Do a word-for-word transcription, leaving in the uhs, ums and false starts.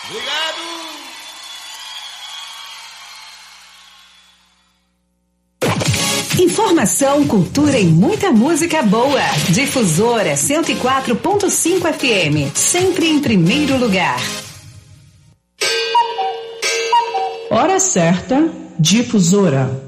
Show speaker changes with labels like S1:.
S1: Informação, cultura e muita música boa. Difusora cento e quatro ponto cinco F M, sempre em primeiro lugar.
S2: Hora certa, Difusora.